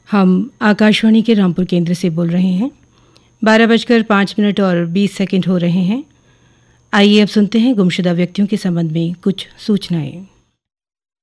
हम आकाशवाणी के रामपुर केंद्र से बोल रहे हैं। 12:05 और 20 सेकंड हो रहे हैं। आइए अब सुनते हैं गुमशुदा व्यक्तियों के संबंध में कुछ सूचनाएं।